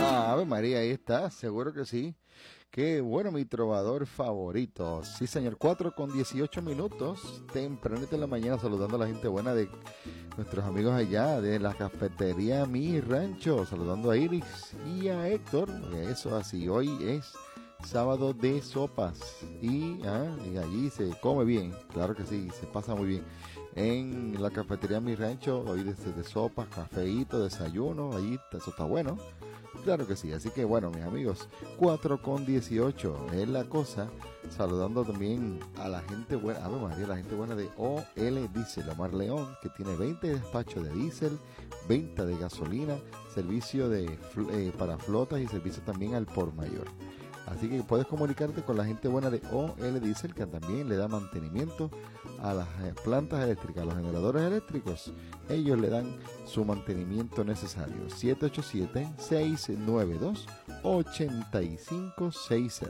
Ave María, ahí está, seguro que sí. Qué bueno, mi trovador favorito. Sí, señor, 4:18, tempranito en la mañana, saludando a la gente buena de nuestros amigos allá de la cafetería Mi Rancho, saludando a Iris y a Héctor. Eso así, hoy es sábado de sopas y allí se come bien, claro que sí, se pasa muy bien. En la cafetería Mi Rancho, hoy de sopas, cafeíto, desayuno, allí eso está bueno. Claro que sí, así que bueno, mis amigos, 4:18 es la cosa, saludando también a la gente buena, a ver María, la gente buena de OL Diesel, Omar León, que tiene 20 despachos de diésel, venta de gasolina, servicio para flotas y servicio también al por mayor. Así que puedes comunicarte con la gente buena de OL Diesel, que también le da mantenimiento a las plantas eléctricas, a los generadores eléctricos. Ellos le dan su mantenimiento necesario. 787-692-8560.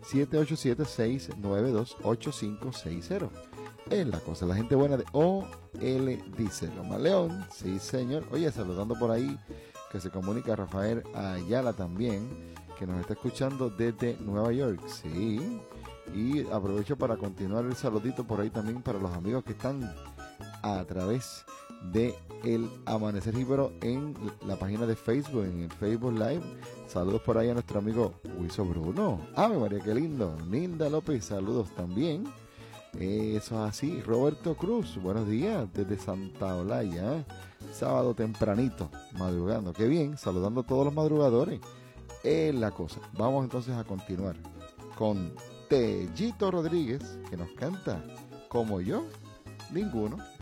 787-692-8560. Es la cosa, la gente buena de OL Diesel. Omar León, sí señor. Oye, saludando por ahí, que se comunica Rafael Ayala también, que nos está escuchando desde Nueva York, sí. Y aprovecho para continuar el saludito por ahí también para los amigos que están a través de El Amanecer Jíbaro en la página de Facebook, en el Facebook Live. Saludos por ahí a nuestro amigo Wilson Bruno. Ave María, qué lindo. Nilda López, saludos también. Eso es así. Roberto Cruz, buenos días desde Santa Olaya. Sábado tempranito, madrugando. Qué bien, saludando a todos los madrugadores. Es la cosa. Vamos entonces a continuar con Tellito Rodríguez, que nos canta Como yo, ninguno.